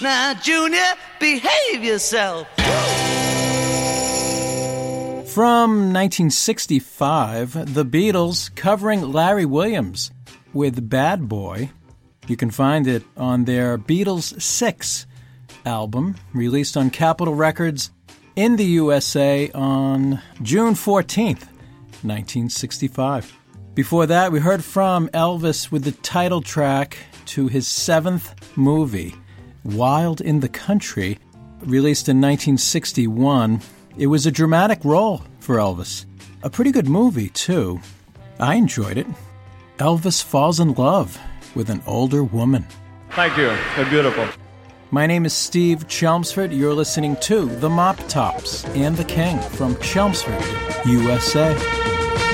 now, Junior, behave yourself. From 1965, The Beatles covering Larry Williams with Bad Boy. You can find it on their Beatles 6 album, released on Capitol Records in the USA on June 14th, 1965. Before that, we heard from Elvis with the title track to his 7th movie, Wild in the Country, released in 1961. It was a dramatic role for Elvis. A pretty good movie, too. I enjoyed it. Elvis falls in love with an older woman. Thank you. They're beautiful. My name is Steve Chelmsford. You're listening to The Mop Tops and the King from Chelmsford, USA.